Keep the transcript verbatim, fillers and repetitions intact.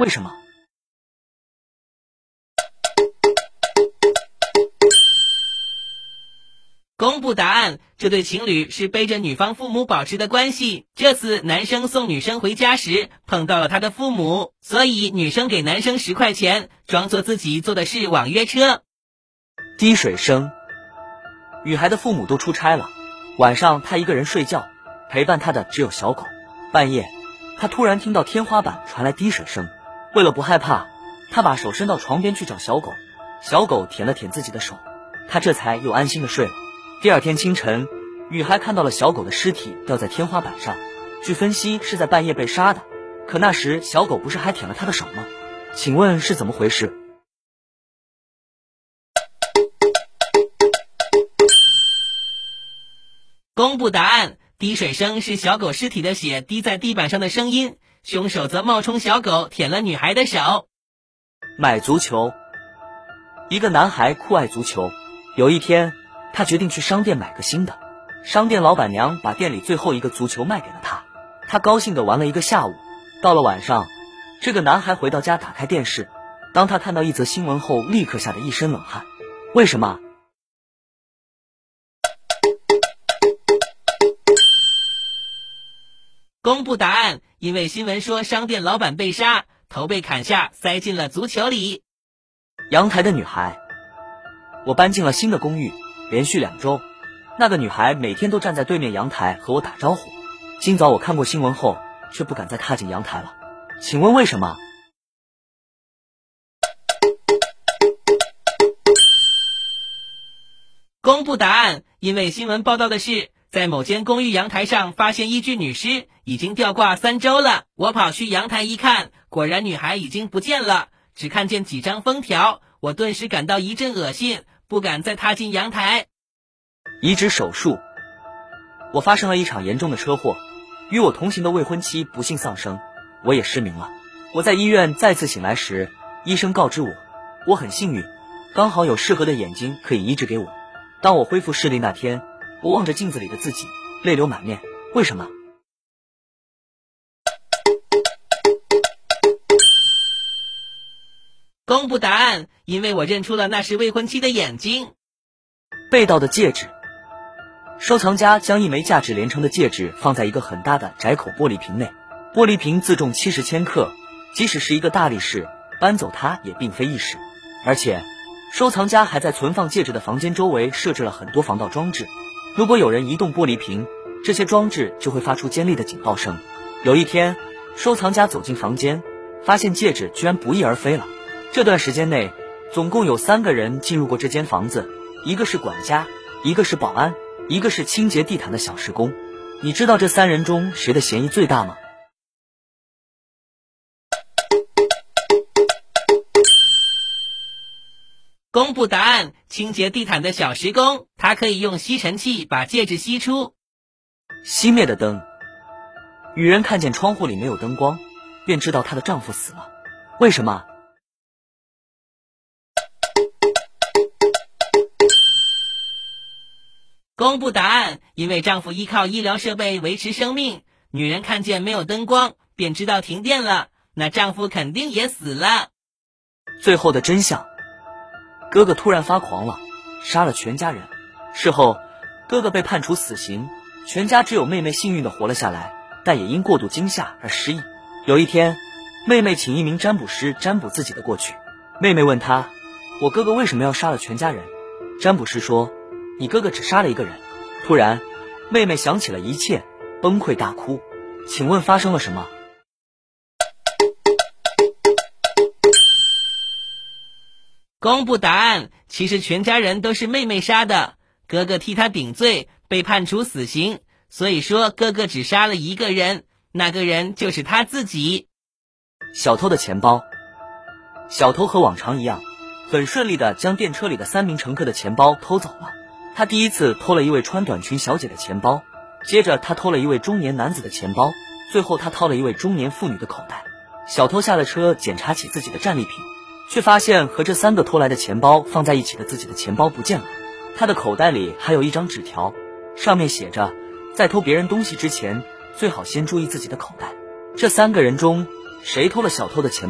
为什么？ 公布答案，这对情侣是背着女方父母保持的关系。这次男生送女生回家时碰到了他的父母，所以女生给男生十块钱，装作自己坐的是网约车。 滴水声。女孩的父母都出差了，晚上她一个人睡觉，陪伴她的只有小狗。半夜，她突然听到天花板传来滴水声，为了不害怕，她把手伸到床边去找小狗，小狗舔了舔自己的手，她这才又安心的睡了。第二天清晨，女孩看到了小狗的尸体掉在天花板上，据分析是在半夜被杀的，可那时小狗不是还舔了她的手吗？请问是怎么回事？ 公布答案，滴水声是小狗尸体的血滴在地板上的声音，凶手则冒充小狗舔了女孩的手。 买足球。一个男孩酷爱足球，有一天他决定去商店买个新的，商店老板娘把店里最后一个足球卖给了他，他高兴地玩了一个下午。到了晚上，这个男孩回到家打开电视，当他看到一则新闻后，立刻吓得一身冷汗。为什么？ 公布答案，因为新闻说商店老板被杀，头被砍下，塞进了足球里。 阳台的女孩。我搬进了新的公寓，连续两周，那个女孩每天都站在对面阳台和我打招呼。今早我看过新闻后，却不敢再踏进阳台了。请问为什么？ 公布答案，因为新闻报道的是，在某间公寓阳台上发现一具女尸，已经吊挂三周了。我跑去阳台一看，果然女孩已经不见了，只看见几张封条，我顿时感到一阵恶心，不敢再踏进阳台。 移植手术。我发生了一场严重的车祸，与我同行的未婚妻不幸丧生，我也失明了。我在医院再次醒来时，医生告知我，我很幸运，刚好有适合的眼睛可以移植给我。当我恢复视力那天，我望着镜子里的自己，泪流满面。为什么？ 公布答案，因为我认出了那是未婚妻的眼睛。 被盗的戒指。收藏家将一枚价值连城的戒指放在一个很大的窄口玻璃瓶内，玻璃瓶自重七十千克，即使是一个大力士搬走它也并非易事。而且收藏家还在存放戒指的房间周围设置了很多防盗装置，如果有人移动玻璃瓶，这些装置就会发出尖利的警报声。有一天，收藏家走进房间，发现戒指居然不翼而飞了。这段时间内，总共有三个人进入过这间房子，一个是管家，一个是保安，一个是清洁地毯的小时工。你知道这三人中谁的嫌疑最大吗？ 公布答案，清洁地毯的小时工，他可以用吸尘器把戒指吸出。 熄灭的灯。女人看见窗户里没有灯光，便知道她的丈夫死了。为什么？ 公布答案，因为丈夫依靠医疗设备维持生命，女人看见没有灯光，便知道停电了，那丈夫肯定也死了。 最后的真相。哥哥突然发狂了，杀了全家人。事后，哥哥被判处死刑，全家只有妹妹幸运地活了下来，但也因过度惊吓而失忆。有一天，妹妹请一名占卜师占卜自己的过去。妹妹问他：“我哥哥为什么要杀了全家人？”占卜师说：“你哥哥只杀了一个人。”突然，妹妹想起了一切，崩溃大哭。请问发生了什么？ 公布答案，其实全家人都是妹妹杀的，哥哥替她顶罪，被判处死刑，所以说哥哥只杀了一个人，那个人就是他自己。 小偷的钱包。小偷和往常一样，很顺利地将电车里的三名乘客的钱包偷走了。他第一次偷了一位穿短裙小姐的钱包，接着他偷了一位中年男子的钱包，最后他掏了一位中年妇女的口袋。小偷下了车，检查起自己的战利品，却发现和这三个偷来的钱包放在一起的自己的钱包不见了。他的口袋里还有一张纸条，上面写着，在偷别人东西之前，最好先注意自己的口袋。这三个人中，谁偷了小偷的钱包？